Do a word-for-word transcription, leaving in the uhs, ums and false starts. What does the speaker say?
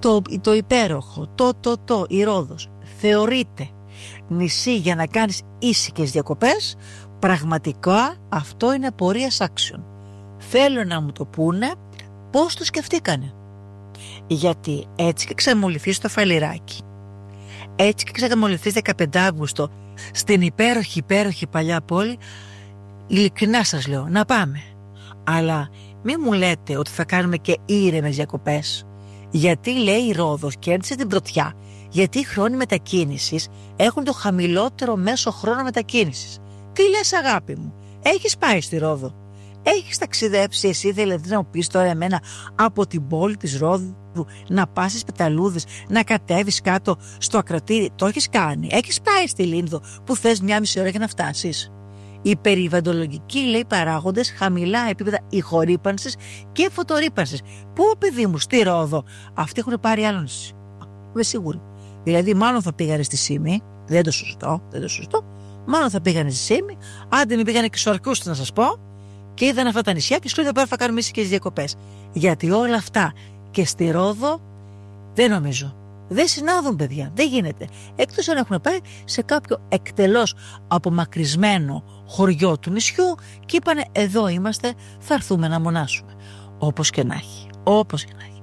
το, το υπέροχο, το, το, το, η Ρόδος θεωρείται νησί για να κάνεις ήσυχες διακοπές, πραγματικά αυτό είναι απορίας άξιων. Θέλω να μου το πούνε πώς το σκεφτήκανε. Γιατί έτσι και ξαμολυθείς στο Φαλιράκι, έτσι και ξαμολυθείς δεκαπέντε Αύγουστο στην υπέροχη υπέροχη παλιά πόλη, ειλικρινά σας λέω να πάμε. Αλλά μη μου λέτε ότι θα κάνουμε και ήρεμες διακοπές. Γιατί λέει η Ρόδος κέρδισε την πρωτιά, γιατί οι χρόνοι μετακίνησης έχουν το χαμηλότερο μέσο χρόνο μετακίνησης. Τι λες αγάπη μου, έχεις πάει στη Ρόδο? Έχεις ταξιδέψει εσύ, δηλαδή να μου πεις τώρα εμένα από την πόλη της Ρόδου να πας στις Πεταλούδες, να κατέβεις κάτω στο ακρατήρι? Το έχεις κάνει? Έχεις πάει στη Λίνδο που θες μια μισή ώρα για να φτάσεις? Οι περιβαλλοντολογικοί λέει παράγοντες, χαμηλά επίπεδα ηχορύπανσης και φωτορύπανσης. Πού παιδί μου, στη Ρόδο? Αυτοί έχουν πάρει άλλο νησί. Είμαι σίγουρη. Δηλαδή μάλλον θα πήγανε στη Σύμη, δεν το σωστό, δεν το σωστό. Μάλλον θα πήγανε στη Σύμη, άντε μην πήγανε και στους Αρκούστους να σας πω, και είδαν αυτά τα νησιά και σου λέει θα κάνουμε ήσυχες διακοπές. Γιατί όλα αυτά και στη Ρόδο δεν νομίζω. Δεν συνάδουν παιδιά, δεν γίνεται. Εκτός αν έχουν πάει σε κάποιο εκτελώς απομακρυσμένο χωριό του νησιού και είπανε εδώ είμαστε, θα έρθουμε να μονάσουμε. Όπως και να έχει, όπως και να έχει.